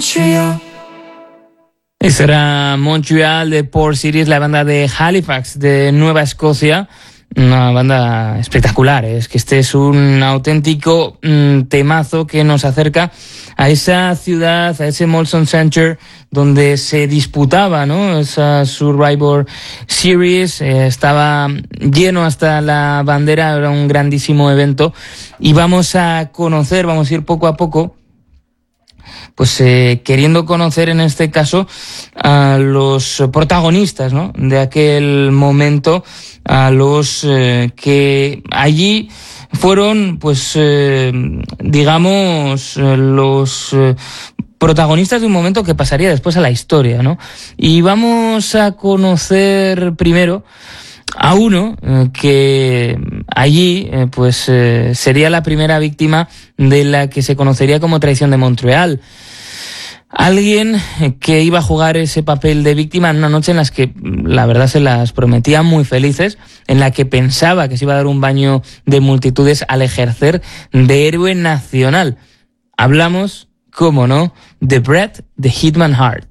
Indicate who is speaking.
Speaker 1: Ese era Montreal de Port Cities, la banda de Halifax de Nueva Escocia. Una banda espectacular, es que este es un auténtico temazo que nos acerca a esa ciudad, a ese Molson Center donde se disputaba, ¿no?, esa Survivor Series. Estaba lleno hasta la bandera, era un grandísimo evento y vamos a ir poco a poco, pues queriendo conocer en este caso a los protagonistas, ¿no?, de aquel momento, a los que allí fueron, pues digamos, los protagonistas de un momento que pasaría después a la historia, ¿no? Y vamos a conocer primero a uno que allí sería la primera víctima de la que se conocería como traición de Montreal. Alguien que iba a jugar ese papel de víctima en una noche en las que la verdad se las prometía muy felices, en la que pensaba que se iba a dar un baño de multitudes al ejercer de héroe nacional. Hablamos, cómo no, de Bret the Hitman Hart.